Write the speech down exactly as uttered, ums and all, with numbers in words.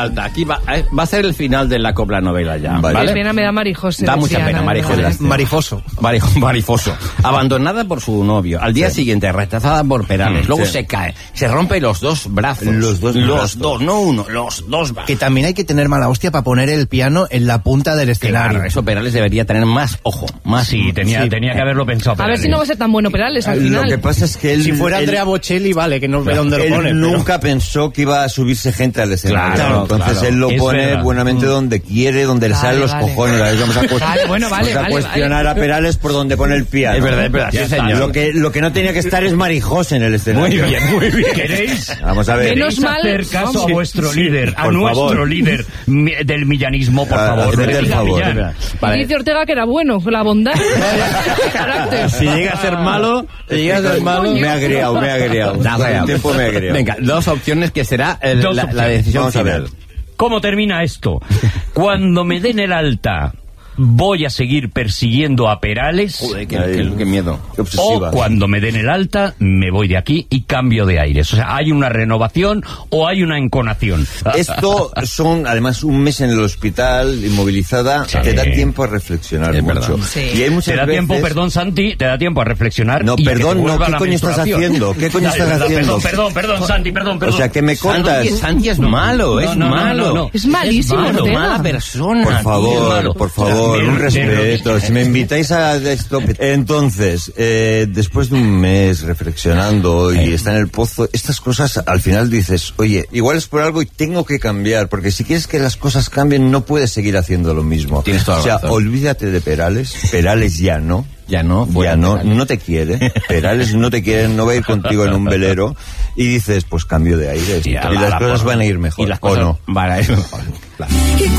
falta. Aquí va, eh, va a ser el final de la copla novela ya. Vale. ¿vale? Qué pena me da Marijose. Da mucha pena, Marijose. Marifoso. Marijo- Marifoso. Abandonada por su novio. Al día Sí. siguiente, rechazada por Perales. Mm, Luego sí. se cae. Se rompe los dos brazos. Los dos Los brazos. dos, no uno, los dos brazos. Que también hay que tener mala hostia para poner el piano en la punta del escenario. Claro, eso Perales debería tener más ojo. Más Sí, tenía, Sí. tenía que haberlo pensado. A ver Perales. si no va a ser tan bueno Perales al Lo final. que pasa es que él... Si fuera él- Andrea Bocelli, vale, que no ve dónde lo él pone. pero- nunca pensó que iba a subirse gente al escenario. Claro, Entonces claro. él lo Es pone verdad. buenamente donde quiere, donde le Vale, salen los vale. cojones. A ver, vamos a, cuest- Vale, bueno, vale, vamos a vale, cuestionar vale. a Perales por donde pone el piano. Es verdad, es verdad, sí, Ya está. señor. Lo que, lo que no tenía que estar es Marijose en el escenario. Muy bien, muy bien. ¿Queréis? Vamos a ver. Menos ¿Queréis mal- hacer caso vamos. a vuestro líder, a por nuestro favor. líder mi- del millanismo, por Ah, favor? hacedme de el Millán, favor. Millán. Y dice Ortega que era bueno, la bondad. Carácter. Si llega a ser malo, si llega a ser malo... Me ha agriado, me ha agriado. Nada, Con el ya. tiempo me ha agriado. Venga, dos opciones que será el- Dos la, la opciones. decisión Vamos a final. ver. ¿Cómo termina esto? Cuando me den el alta, ¿voy a seguir persiguiendo a Perales? Joder, qué, qué- qué miedo. Qué obsesiva. O cuando me den el alta, me voy de aquí y cambio de aires. O sea, ¿hay una renovación o hay una enconación? Esto son, además, un mes en el hospital, inmovilizada, Sí. te da tiempo a reflexionar Es mucho. verdad. Sí. Y hay muchas Te da veces... tiempo, perdón, Santi, te da tiempo a reflexionar. No, y a que perdón, te no, vuelva ¿qué la coño estás menstruación. haciendo? ¿Qué coño Dale, estás perdón, haciendo? Perdón, perdón, perdón, Santi, perdón, O perdón. sea, que me Santi, contas... Santi es malo, es No, no, no, malo. no, no. Es malísimo, Es malo, Ortega. Mala persona. Por tío, favor, malo. por favor, De- un de- respeto. Si me invitáis a esto... Entonces, eh, después de un mes reflexionando y está en el pozo, estas cosas al final dices, oye, igual es por algo y tengo que cambiar, porque si quieres que las cosas cambien no puedes seguir haciendo lo mismo. Tienes toda la O sea, razón. olvídate de Perales, Perales ya no. Ya no, fuera Ya no, Perales. no te quiere, Perales no te quiere, no va a ir contigo en un velero y dices, pues cambio de aires y, Y a las la- la cosas porra. van a ir mejor, Y las ¿o cosas no? van a ir mejor. Claro.